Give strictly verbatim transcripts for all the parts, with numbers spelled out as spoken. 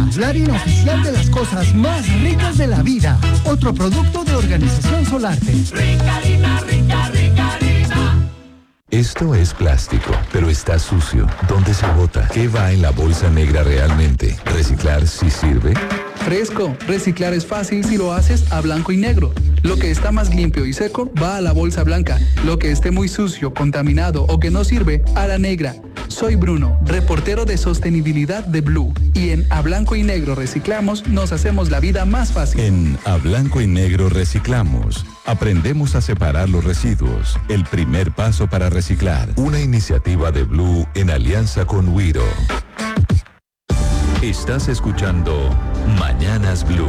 Slarin oficial de las cosas más ricas de la vida. Otro producto de Organización Solarte. Rica harina, rica, rica harina. Esto es plástico, pero está sucio. ¿Dónde se bota? ¿Qué va en la bolsa negra realmente? ¿Reciclar sí sirve? Fresco, reciclar es fácil si lo haces a blanco y negro. Lo que está más limpio y seco va a la bolsa blanca. Lo que esté muy sucio, contaminado o que no sirve, a la negra. Soy Bruno, reportero de sostenibilidad de Blue. Y en A Blanco y Negro Reciclamos nos hacemos la vida más fácil. En A Blanco y Negro Reciclamos aprendemos a separar los residuos. El primer paso para reciclar. Una iniciativa de Blue en alianza con Wiro. Estás escuchando Mañanas Blue.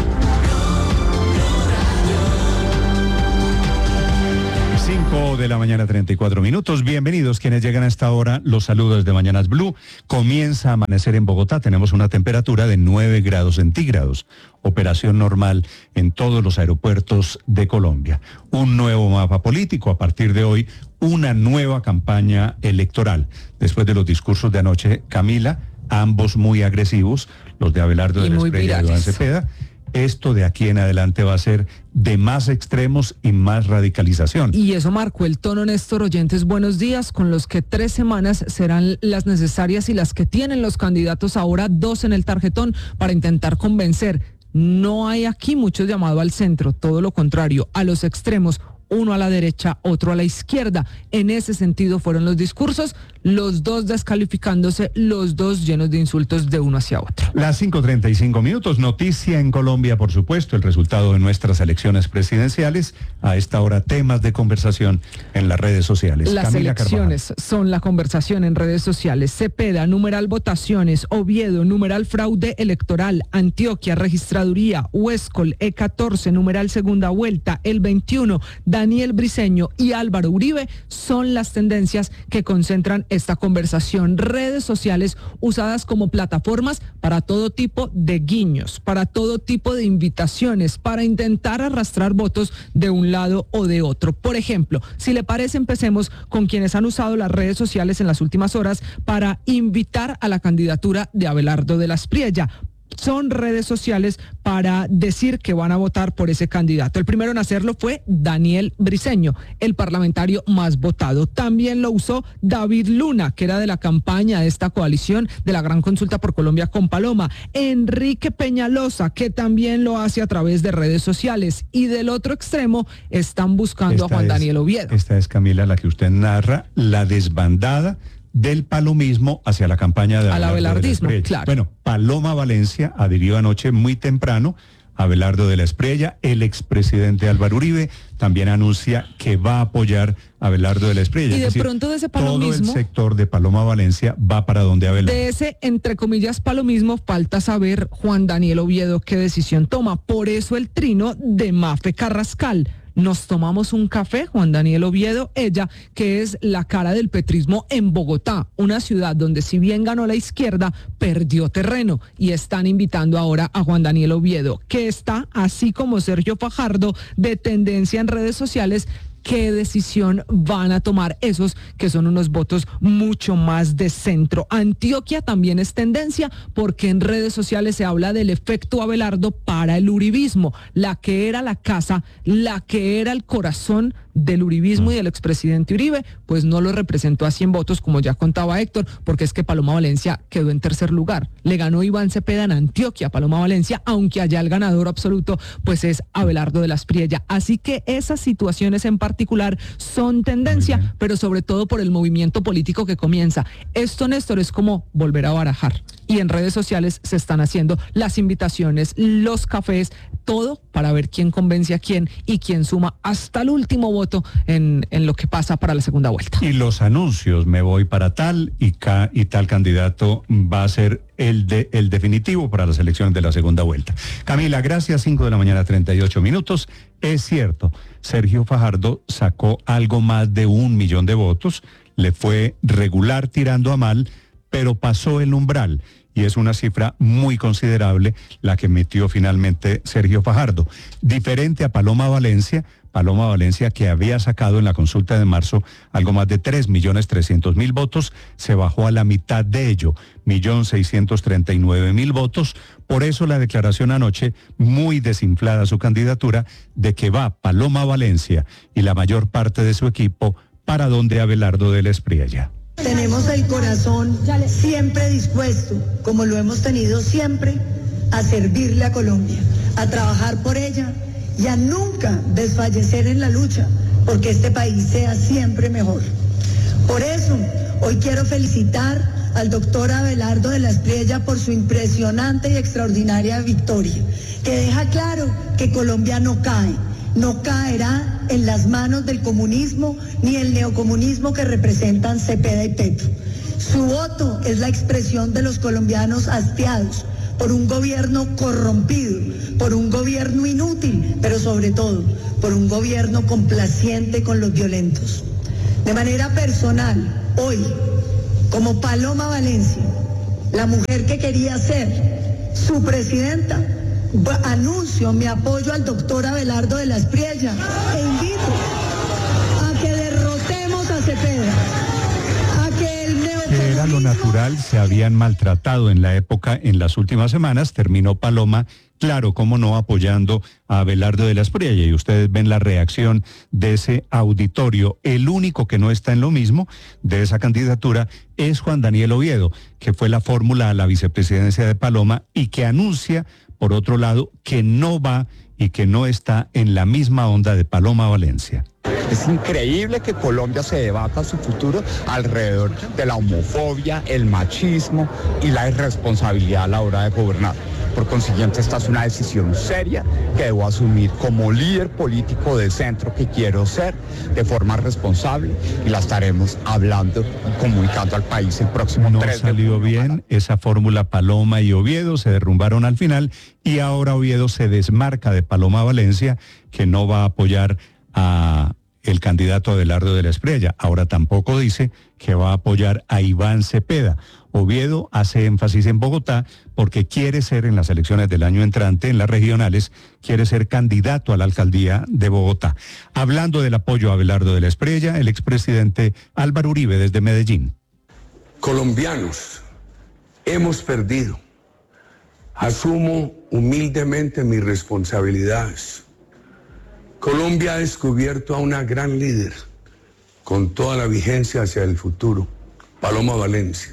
cinco de la mañana, treinta y cuatro minutos. Bienvenidos quienes llegan a esta hora. Los saludos de Mañanas Blue. Comienza a amanecer en Bogotá. Tenemos una temperatura de nueve grados centígrados. Operación normal en todos los aeropuertos de Colombia. Un nuevo mapa político. A partir de hoy, una nueva campaña electoral. Después de los discursos de anoche, Camila, ambos muy agresivos, los de Abelardo de la Espriella y Iván Cepeda. Esto de aquí en adelante va a ser de más extremos y más radicalización. Y eso marcó el tono, Néstor. Oyentes, buenos días, con los que tres semanas serán las necesarias y las que tienen los candidatos ahora, dos en el tarjetón, para intentar convencer. No hay aquí mucho llamado al centro, todo lo contrario, a los extremos. Uno a la derecha, otro a la izquierda. En ese sentido fueron los discursos, los dos descalificándose, los dos llenos de insultos de uno hacia otro. Las cinco treinta y cinco minutos, noticia en Colombia, por supuesto, el resultado de nuestras elecciones presidenciales. A esta hora, temas de conversación en las redes sociales. Las Camila elecciones Carvajal. son la conversación en redes sociales. Cepeda, numeral votaciones. Oviedo, numeral fraude electoral. Antioquia, registraduría. Huéscol, E catorce, numeral segunda vuelta. El veintiuno, Daniel Briceño y Álvaro Uribe son las tendencias que concentran esta conversación. Redes sociales usadas como plataformas para todo tipo de guiños, para todo tipo de invitaciones, para intentar arrastrar votos de un lado o de otro. Por ejemplo, si le parece, empecemos con quienes han usado las redes sociales en las últimas horas para invitar a la candidatura de Abelardo de la Espriella. Son redes sociales para decir que van a votar por ese candidato. El primero en hacerlo fue Daniel Briceño, el parlamentario más votado. También lo usó David Luna, que era de la campaña de esta coalición de la Gran Consulta por Colombia con Paloma. Enrique Peñalosa, que también lo hace a través de redes sociales. Y del otro extremo están buscando Esta a Juan es, Daniel Oviedo. Esta es, Camila, la que usted narra, la desbandada del palomismo hacia la campaña de Al abelardismo, claro. Bueno, Paloma Valencia adhirió anoche muy temprano a Abelardo de la Espriella. El expresidente Álvaro Uribe también anuncia que va a apoyar a Abelardo de la Espriella. Y de es decir, pronto de ese palomismo, todo el sector de Paloma Valencia va para donde Abelardo. de ese, entre comillas, palomismo, falta saber Juan Daniel Oviedo qué decisión toma. Por eso el trino de Mafe Carrascal. Nos tomamos un café, Juan Daniel Oviedo, ella que es la cara del petrismo en Bogotá, una ciudad donde si bien ganó la izquierda, perdió terreno, y están invitando ahora a Juan Daniel Oviedo, que está, así como Sergio Fajardo, de tendencia en redes sociales. ¿Qué decisión van a tomar esos que son unos votos mucho más de centro? Antioquia también es tendencia porque en redes sociales se habla del efecto Abelardo para el uribismo, la que era la casa, la que era el corazón del uribismo y del expresidente Uribe, pues no lo representó a cien votos, como ya contaba Héctor, porque es que Paloma Valencia quedó en tercer lugar. Le ganó Iván Cepeda en Antioquia a Paloma Valencia, aunque allá el ganador absoluto pues es Abelardo de la Espriella. Así que esas situaciones en particular son tendencia, pero sobre todo por el movimiento político que comienza. Esto, Néstor, es como volver a barajar. Y en redes sociales se están haciendo las invitaciones, los cafés, todo para ver quién convence a quién y quién suma hasta el último voto en, en lo que pasa para la segunda vuelta. Y los anuncios, me voy para tal y, ca, y tal candidato va a ser el, de, el definitivo para las elecciones de la segunda vuelta. Camila, gracias, cinco de la mañana, treinta y ocho minutos. Es cierto, Sergio Fajardo sacó algo más de un millón de votos, le fue regular tirando a mal, pero pasó el umbral. Y es una cifra muy considerable la que metió finalmente Sergio Fajardo. Diferente a Paloma Valencia, Paloma Valencia, que había sacado en la consulta de marzo algo más de tres millones trescientos mil votos, se bajó a la mitad de ello, un millón seiscientos treinta y nueve mil votos. Por eso la declaración anoche, muy desinflada su candidatura, de que va Paloma Valencia y la mayor parte de su equipo para donde Abelardo del Espriella. Tenemos el corazón siempre dispuesto, como lo hemos tenido siempre, a servirle a Colombia, a trabajar por ella y a nunca desfallecer en la lucha, porque este país sea siempre mejor. Por eso, hoy quiero felicitar al doctor Abelardo de la Espriella por su impresionante y extraordinaria victoria, que deja claro que Colombia no cae, no caerá en las manos del comunismo ni el neocomunismo que representan Cepeda y Petro. Su voto es la expresión de los colombianos hastiados por un gobierno corrompido, por un gobierno inútil, pero sobre todo por un gobierno complaciente con los violentos. De manera personal, hoy, como Paloma Valencia, la mujer que quería ser su presidenta, anuncio mi apoyo al doctor Abelardo de la Espriella e invito a que derrotemos a Cepeda, a que el neocomunismo... Que era lo natural, se habían maltratado en la época, en las últimas semanas, terminó Paloma, claro, cómo no, apoyando a Abelardo de la Espriella, y ustedes ven la reacción de ese auditorio. El único que no está en lo mismo de esa candidatura es Juan Daniel Oviedo, que fue la fórmula a la vicepresidencia de Paloma y que anuncia, por otro lado, que no va y que no está en la misma onda de Paloma Valencia. Es increíble que Colombia se debata su futuro alrededor de la homofobia, el machismo y la irresponsabilidad a la hora de gobernar. Por consiguiente, esta es una decisión seria que debo asumir como líder político de centro que quiero ser de forma responsable, y la estaremos hablando y comunicando al país el próximo tres de junio. No salió bien esa fórmula Paloma y Oviedo, se derrumbaron al final, y ahora Oviedo se desmarca de Paloma Valencia, que no va a apoyar a el candidato Abelardo de la Espriella. Ahora tampoco dice que va a apoyar a Iván Cepeda. Oviedo hace énfasis en Bogotá porque quiere ser, en las elecciones del año entrante, en las regionales, quiere ser candidato a la alcaldía de Bogotá. Hablando del apoyo a Abelardo de la Espriella, el expresidente Álvaro Uribe desde Medellín. Colombianos, hemos perdido. Asumo humildemente mis responsabilidades. Colombia ha descubierto a una gran líder con toda la vigencia hacia el futuro, Paloma Valencia.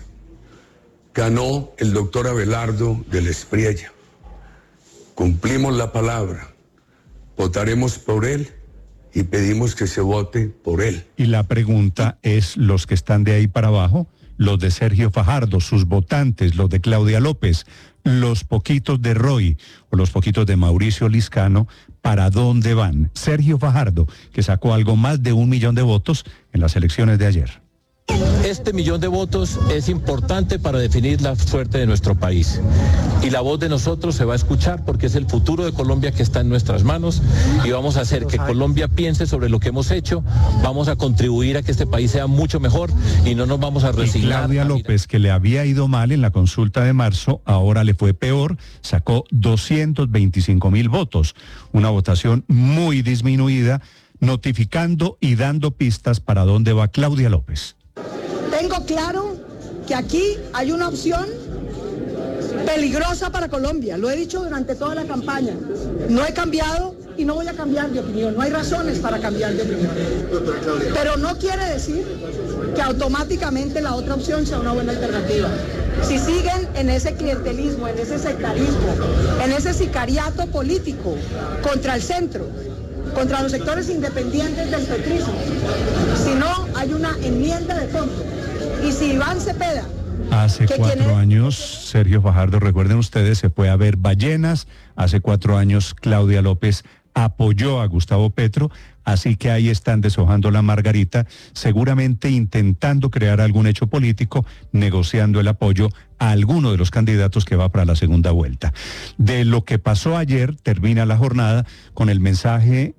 Ganó el doctor Abelardo de la Espriella. Cumplimos la palabra, votaremos por él y pedimos que se vote por él. Y la pregunta es, los que están de ahí para abajo, los de Sergio Fajardo, sus votantes, los de Claudia López, los poquitos de Roy o los poquitos de Mauricio Liscano, ¿para dónde van? Sergio Fajardo, que sacó algo más de un millón de votos en las elecciones de ayer. Este millón de votos es importante para definir la suerte de nuestro país. Y la voz de nosotros se va a escuchar porque es el futuro de Colombia que está en nuestras manos, y vamos a hacer que Colombia piense sobre lo que hemos hecho, vamos a contribuir a que este país sea mucho mejor y no nos vamos a resignar. Y Claudia López, que le había ido mal en la consulta de marzo, ahora le fue peor, sacó doscientos veinticinco mil votos, una votación muy disminuida, notificando y dando pistas para dónde va Claudia López. Tengo claro que aquí hay una opción peligrosa para Colombia, lo he dicho durante toda la campaña, no he cambiado y no voy a cambiar de opinión, no hay razones para cambiar de opinión, pero no quiere decir que automáticamente la otra opción sea una buena alternativa. Si siguen en ese clientelismo, en ese sectarismo, en ese sicariato político contra el centro, contra los sectores independientes del petrismo, si no hay una enmienda de fondo, y si Iván Cepeda... Hace cuatro años, Sergio Fajardo, recuerden ustedes, se fue a ver ballenas. Hace cuatro años, Claudia López apoyó a Gustavo Petro, así que ahí están deshojando la margarita, seguramente intentando crear algún hecho político, negociando el apoyo a alguno de los candidatos que va para la segunda vuelta. De lo que pasó ayer, termina la jornada con el mensaje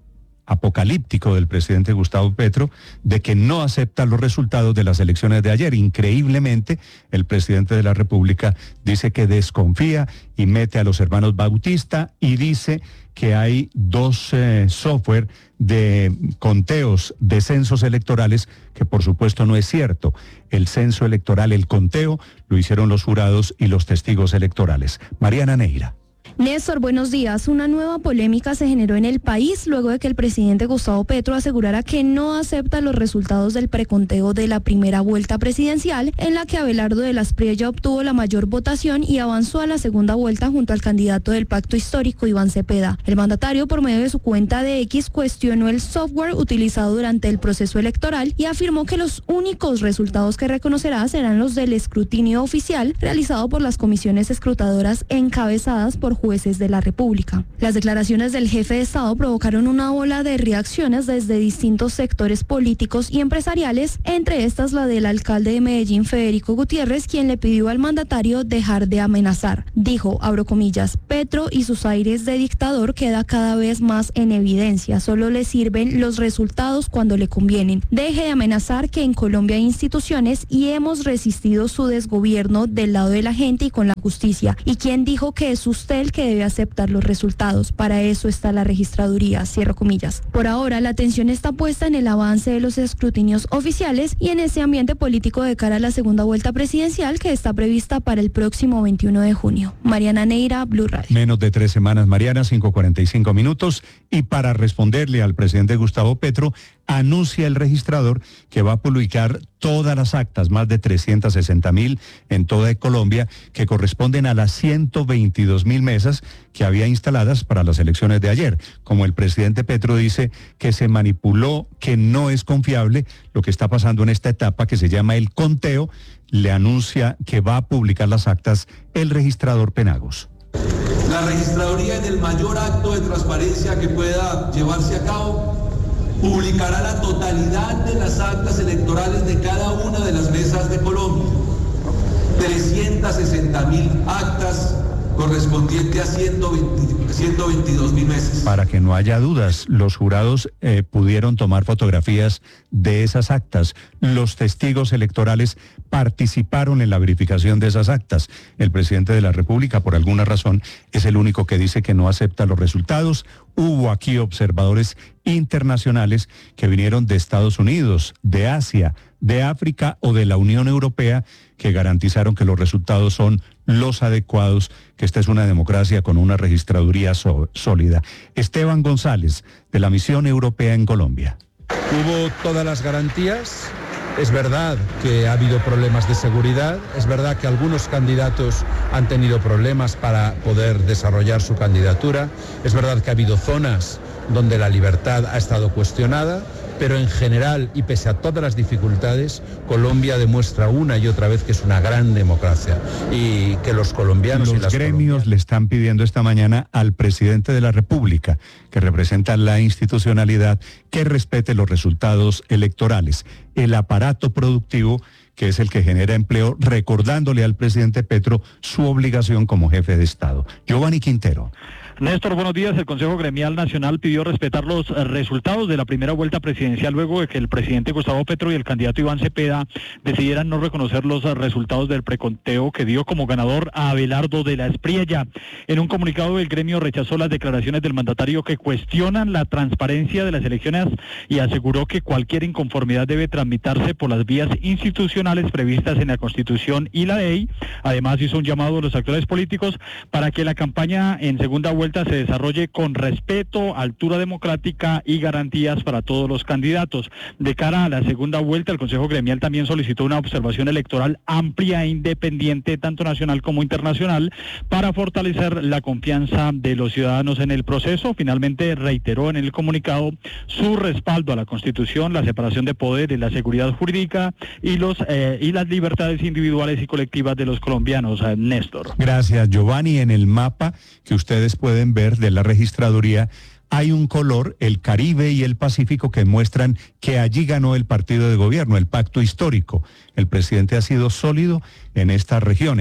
apocalíptico del presidente Gustavo Petro de que no acepta los resultados de las elecciones de ayer. Increíblemente, el presidente de la República dice que desconfía y mete a los hermanos Bautista y dice que hay dos eh, software de conteos de censos electorales, que por supuesto no es cierto. El censo electoral, el conteo, lo hicieron los jurados y los testigos electorales. Mariana Neira. Néstor, buenos días. Una nueva polémica se generó en el país luego de que el presidente Gustavo Petro asegurara que no acepta los resultados del preconteo de la primera vuelta presidencial, en la que Abelardo de la Espriella obtuvo la mayor votación y avanzó a la segunda vuelta junto al candidato del Pacto Histórico, Iván Cepeda. El mandatario, por medio de su cuenta de X, cuestionó el software utilizado durante el proceso electoral y afirmó que los únicos resultados que reconocerá serán los del escrutinio oficial realizado por las comisiones escrutadoras encabezadas por jueces de la República. Las declaraciones del jefe de Estado provocaron una ola de reacciones desde distintos sectores políticos y empresariales, entre estas la del alcalde de Medellín, Federico Gutiérrez, quien le pidió al mandatario dejar de amenazar. Dijo, abro comillas, Petro y sus aires de dictador queda cada vez más en evidencia, solo le sirven los resultados cuando le convienen. Deje de amenazar, que en Colombia hay instituciones y hemos resistido su desgobierno del lado de la gente y con la justicia. ¿Y quién dijo que es usted el que debe aceptar los resultados? Para eso está la registraduría, cierro comillas. Por ahora, la atención está puesta en el avance de los escrutinios oficiales y en ese ambiente político de cara a la segunda vuelta presidencial que está prevista para el próximo veintiuno de junio. Mariana Neira, Blue Radio. Menos de tres semanas, Mariana, cinco cuarenta y cinco minutos. Y para responderle al presidente Gustavo Petro, anuncia el registrador que va a publicar todas las actas, más de trescientas sesenta mil en toda Colombia, que corresponden a las ciento veintidós mil mesas que había instaladas para las elecciones de ayer. Como el presidente Petro dice que se manipuló, que no es confiable lo que está pasando en esta etapa que se llama el conteo, le anuncia que va a publicar las actas el registrador Penagos. La registraduría, en el mayor acto de transparencia que pueda llevarse a cabo, publicará la totalidad de las actas electorales de cada una de las mesas de Colombia. trescientas sesenta mil actas correspondiente a ciento veintidós mil mesas. Para que no haya dudas, los jurados eh, pudieron tomar fotografías de esas actas. Los testigos electorales participaron en la verificación de esas actas. El presidente de la República, por alguna razón, es el único que dice que no acepta los resultados. Hubo aquí observadores internacionales que vinieron de Estados Unidos, de Asia, de África o de la Unión Europea, que garantizaron que los resultados son los adecuados, que esta es una democracia con una registraduría so- sólida. Esteban González, de la Misión Europea en Colombia. Hubo todas las garantías. Es verdad que ha habido problemas de seguridad, es verdad que algunos candidatos han tenido problemas para poder desarrollar su candidatura, es verdad que ha habido zonas donde la libertad ha estado cuestionada, pero en general y pese a todas las dificultades, Colombia demuestra una y otra vez que es una gran democracia y que los colombianos... Los y las gremios le están pidiendo esta mañana al presidente de la República, que representa la institucionalidad, que respete los resultados electorales. El aparato productivo, que es el que genera empleo, recordándole al presidente Petro su obligación como jefe de Estado. Giovanni Quintero. Néstor, buenos días. El Consejo Gremial Nacional pidió respetar los resultados de la primera vuelta presidencial luego de que el presidente Gustavo Petro y el candidato Iván Cepeda decidieran no reconocer los resultados del preconteo que dio como ganador a Abelardo de la Espriella. En un comunicado, el gremio rechazó las declaraciones del mandatario que cuestionan la transparencia de las elecciones y aseguró que cualquier inconformidad debe tramitarse por las vías institucionales previstas en la Constitución y la ley. Además, hizo un llamado a los actores políticos para que la campaña en segunda vuelta se desarrolle con respeto, altura democrática y garantías para todos los candidatos. De cara a la segunda vuelta, el Consejo Gremial también solicitó una observación electoral amplia e independiente, tanto nacional como internacional, para fortalecer la confianza de los ciudadanos en el proceso. Finalmente, reiteró en el comunicado su respaldo a la Constitución, la separación de poderes, la seguridad jurídica y los eh, y las libertades individuales y colectivas de los colombianos. Eh, Néstor. Gracias, Giovanni. En el mapa que ustedes pueden ver de la registraduría hay un color, el Caribe y el Pacífico, que muestran que allí ganó el partido de gobierno, el pacto histórico. El presidente ha sido sólido en estas regiones,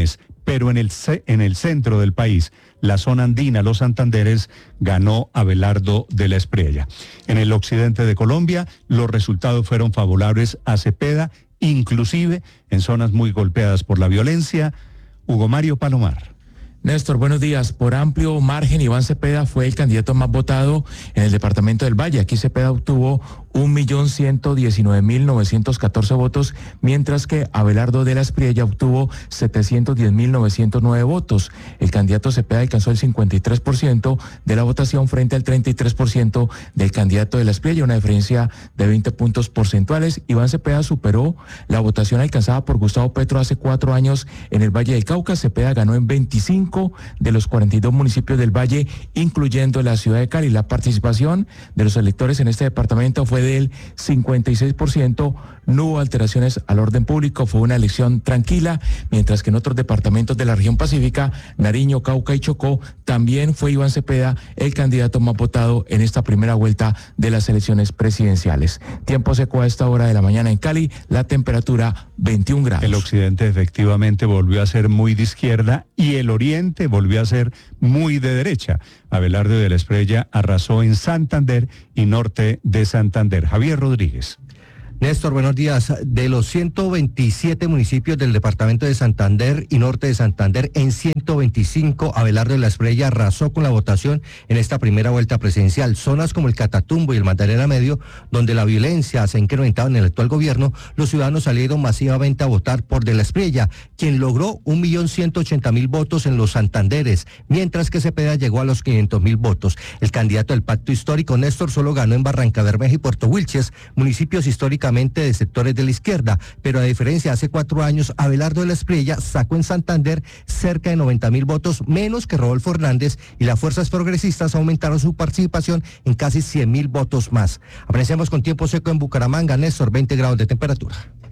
pero en el, en el centro del país, la zona andina, los Santanderes, ganó Abelardo de la Espriella. En el occidente de Colombia, los resultados fueron favorables a Cepeda, inclusive en zonas muy golpeadas por la violencia. Hugo Mario Palomar. Néstor, buenos días. Por amplio margen, Iván Cepeda fue el candidato más votado en el departamento del Valle. Aquí Cepeda obtuvo un millón ciento diecinueve mil novecientos catorce votos, mientras que Abelardo de la Espriella obtuvo setecientos diez mil novecientos nueve votos. El candidato Cepeda alcanzó el cincuenta y tres por ciento de la votación frente al treinta y tres por ciento del candidato de la Espriella, una diferencia de veinte puntos porcentuales. Iván Cepeda superó la votación alcanzada por Gustavo Petro hace cuatro años en el Valle del Cauca. Cepeda ganó en veinticinco de los cuarenta y dos municipios del Valle, incluyendo la ciudad de Cali. La participación de los electores en este departamento fue del cincuenta y seis por ciento, no hubo alteraciones al orden público, fue una elección tranquila, mientras que en otros departamentos de la región pacífica, Nariño, Cauca y Chocó, también fue Iván Cepeda el candidato más votado en esta primera vuelta de las elecciones presidenciales. Tiempo seco a esta hora de la mañana en Cali, la temperatura veintiún grados. El occidente efectivamente volvió a ser muy de izquierda y el oriente volvió a ser muy de derecha. Abelardo de la Espriella arrasó en Santander y norte de Santander. Javier Rodríguez. Néstor, buenos días. De los ciento veintisiete municipios del departamento de Santander y norte de Santander, en ciento veinticinco, Abelardo de la Espriella arrasó con la votación en esta primera vuelta presidencial. Zonas como el Catatumbo y el Magdalena Medio, donde la violencia se ha incrementado en el actual gobierno, los ciudadanos salieron masivamente a votar por de la Espriella, quien logró un millón ciento ochenta mil votos en los Santanderes, mientras que Cepeda llegó a los quinientos mil votos. El candidato del Pacto Histórico, Néstor, solo ganó en Barrancabermeja y Puerto Wilches, municipios históricamente de sectores de la izquierda, pero a diferencia de hace cuatro años, Abelardo de la Espriella sacó en Santander cerca de noventa mil votos, menos que Rodolfo Hernández, y las fuerzas progresistas aumentaron su participación en casi cien mil votos más. Amanecemos con tiempo seco en Bucaramanga, Néstor, veinte grados de temperatura.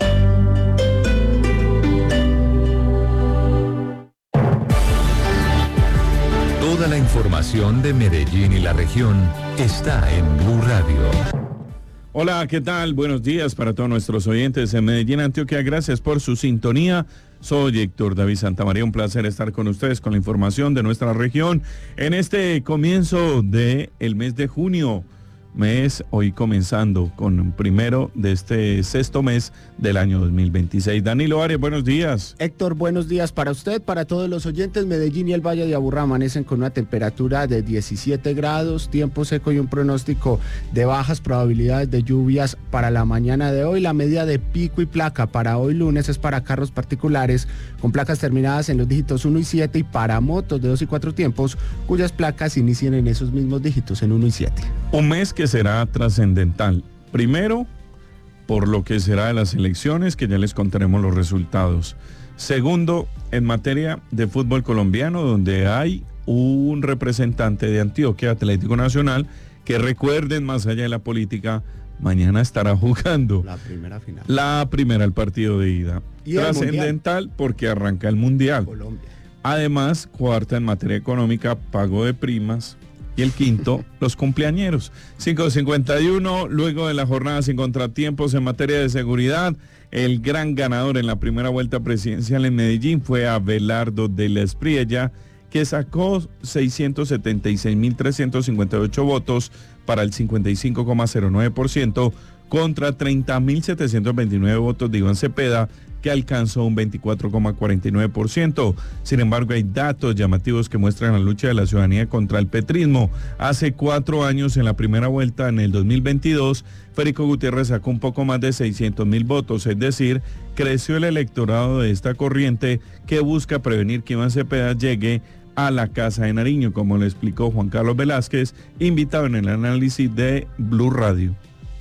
Toda la información de Medellín y la región está en Blue Radio. Hola, ¿qué tal? Buenos días para todos nuestros oyentes en Medellín, Antioquia. Gracias por su sintonía. Soy Héctor David Santamaría. Un placer estar con ustedes con la información de nuestra región en este comienzo del mes de junio. Mes hoy comenzando con primero de este sexto mes del año dos mil veintiséis. Danilo Arias, buenos días. Héctor, buenos días para usted, para todos los oyentes. Medellín y el Valle de Aburrá amanecen con una temperatura de diecisiete grados, tiempo seco y un pronóstico de bajas probabilidades de lluvias para la mañana de hoy. La media de pico y placa para hoy lunes es para carros particulares con placas terminadas en los dígitos uno y siete y para motos de dos y cuatro tiempos cuyas placas inician en esos mismos dígitos, en uno y siete. Un mes que será trascendental. Primero, por lo que será de las elecciones, que ya les contaremos los resultados. Segundo, en materia de fútbol colombiano, donde hay un representante de Antioquia, Atlético Nacional, que recuerden, más allá de la política, mañana estará jugando la primera final. La primera, el partido de ida. Trascendental porque arranca el Mundial. Colombia. Además, cuarta en materia económica, pago de primas. Y el quinto, los cumpleañeros. cinco cincuenta y uno, luego de la jornada sin contratiempos en materia de seguridad, el gran ganador en la primera vuelta presidencial en Medellín fue Abelardo de la Espriella, que sacó seiscientos setenta y seis mil trescientos cincuenta y ocho votos para el cincuenta y cinco coma cero nueve por ciento contra treinta mil setecientos veintinueve votos de Iván Cepeda, que alcanzó un veinticuatro coma cuarenta y nueve por ciento. Sin embargo, hay datos llamativos que muestran la lucha de la ciudadanía contra el petrismo. Hace cuatro años, en la primera vuelta, en el dos mil veintidós, Federico Gutiérrez sacó un poco más de seiscientos mil votos, es decir, creció el electorado de esta corriente que busca prevenir que Iván Cepeda llegue a la Casa de Nariño, como le explicó Juan Carlos Velázquez, invitado en el análisis de Blue Radio.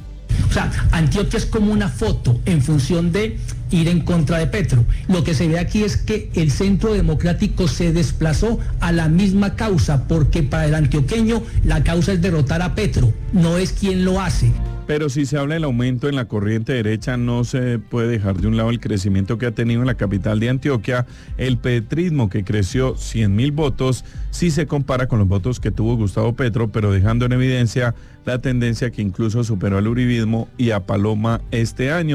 O sea, Antioquia es como una foto en función de ir en contra de Petro. Lo que se ve aquí es que el Centro Democrático se desplazó a la misma causa, porque para el antioqueño la causa es derrotar a Petro, no es quien lo hace. Pero si se habla del aumento en la corriente derecha, no se puede dejar de un lado el crecimiento que ha tenido en la capital de Antioquia, el petrismo, que creció cien mil votos, si se compara con los votos que tuvo Gustavo Petro, pero dejando en evidencia la tendencia que incluso superó al uribismo y a Paloma este año.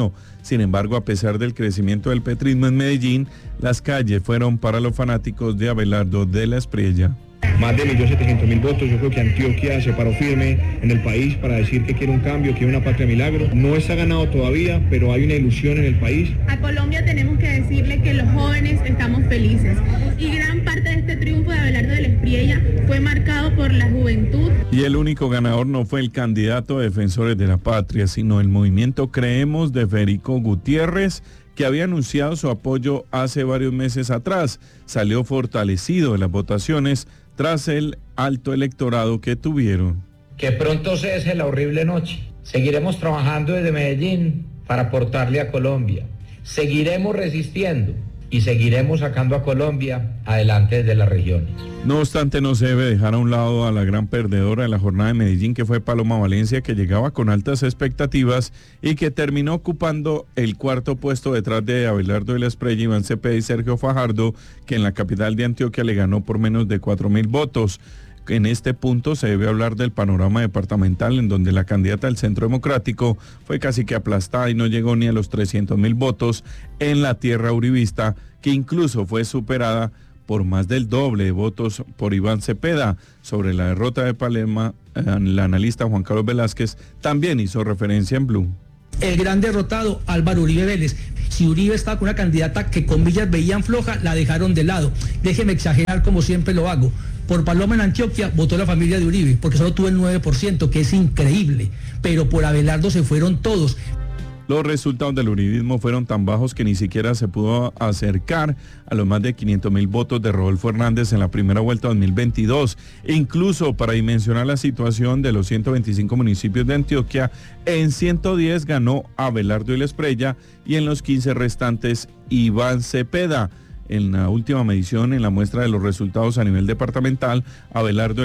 Sin embargo, a pesar del crecimiento del petrismo en Medellín, las calles fueron para los fanáticos de Abelardo de la Espriella. Más de un millón setecientos mil votos. Yo creo que Antioquia se paró firme en el país para decir que quiere un cambio, quiere una patria milagro. No está ganado todavía, pero hay una ilusión en el país. A Colombia tenemos que decirle que los jóvenes estamos felices. Y gran parte de este triunfo de Abelardo de la Espriella fue marcado por la juventud. Y el único ganador no fue el candidato a Defensores de la Patria, sino el movimiento Creemos de Federico Gutiérrez, que había anunciado su apoyo hace varios meses atrás. Salió fortalecido en las votaciones tras el alto electorado que tuvieron. Que pronto cese la horrible noche. Seguiremos trabajando desde Medellín para aportarle a Colombia. Seguiremos resistiendo y seguiremos sacando a Colombia adelante desde las regiones. No obstante, no se debe dejar a un lado a la gran perdedora de la jornada de Medellín, que fue Paloma Valencia, que llegaba con altas expectativas y que terminó ocupando el cuarto puesto detrás de Abelardo de la Espriella, Iván Cepeda y Sergio Fajardo, que en la capital de Antioquia le ganó por menos de cuatro mil votos. En este punto se debe hablar del panorama departamental, en donde la candidata del Centro Democrático fue casi que aplastada y no llegó ni a los trescientos mil votos en la tierra uribista, que incluso fue superada por más del doble de votos por Iván Cepeda. Sobre la derrota de Palema, el analista Juan Carlos Velázquez también hizo referencia en Blue. El gran derrotado, Álvaro Uribe Vélez. Si Uribe estaba con una candidata que comillas veían floja, la dejaron de lado. Déjeme exagerar como siempre lo hago. Por Paloma en Antioquia votó la familia de Uribe, porque solo tuvo el nueve por ciento, que es increíble. Pero por Abelardo se fueron todos. Los resultados del uribismo fueron tan bajos que ni siquiera se pudo acercar a los más de quinientos mil votos de Rodolfo Hernández en la primera vuelta dos mil veintidós. E incluso para dimensionar la situación de los ciento veinticinco municipios de Antioquia, en ciento diez ganó Abelardo de la Espriella y en los quince restantes Iván Cepeda. En la última medición, en la muestra de los resultados a nivel departamental, Abelardo